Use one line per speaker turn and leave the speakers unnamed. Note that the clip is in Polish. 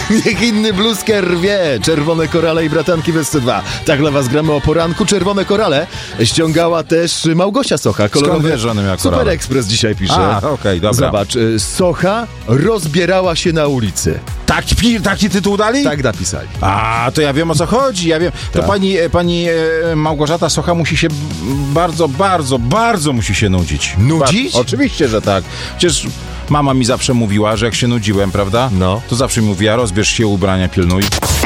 Niech inny bluesker wie. Czerwone korale i bratanki w SC2. Tak dla was gramy o poranku. Czerwone korale ściągała też Małgosia Socha.
Skąd wiesz, że one miała korale?
Super Express dzisiaj pisze.
Okej, dobra.
Zobacz, Socha rozbierała się na ulicy.
Taki tytuł dali?
Tak napisali.
To ja wiem, o co chodzi, ja wiem. To
Tak.
pani Małgorzata Socha musi się bardzo musi się nudzić.
Nudzić?
Oczywiście, że tak. Przecież mama mi zawsze mówiła, że jak się nudziłem, prawda?
No.
To zawsze mi mówiła, rozbierz się, ubrania pilnuj.